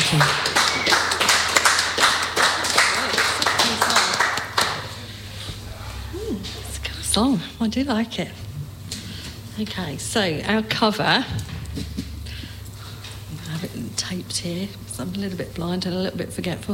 Thank you. It's a good song. I do like it. Okay, so our cover, I have it taped here, so I'm a little bit blind and a little bit forgetful.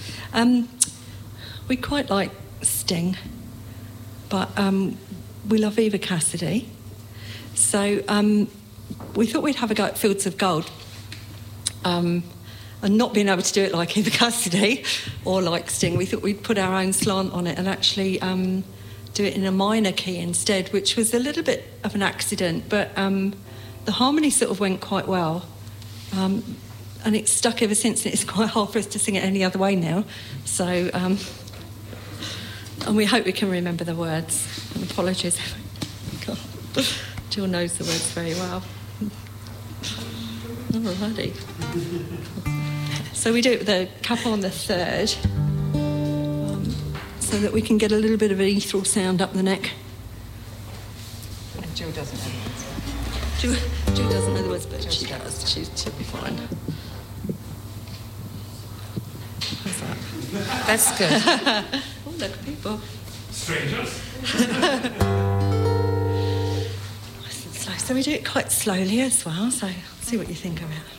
We quite like Sting, but we love Eva Cassidy. So we thought we'd have a go at Fields of Gold, and not being able to do it like Eva Cassidy or like Sting, we thought we'd put our own slant on it and actually do it in a minor key instead, which was a little bit of an accident, but the harmony sort of went quite well. And it's stuck ever since, and it's quite hard for us to sing it any other way now. So, and we hope we can remember the words. And apologies. God. Jill knows the words very well. Alrighty. So we do it with the capo on the third, so that we can get a little bit of an ethereal sound up the neck. And Jill doesn't know the words. Jill doesn't know the words, but she does. She'll be fine. How's that? That's good. Oh, look at people. Strangers. Nice and slow. So we do it quite slowly as well, so see what you think of it.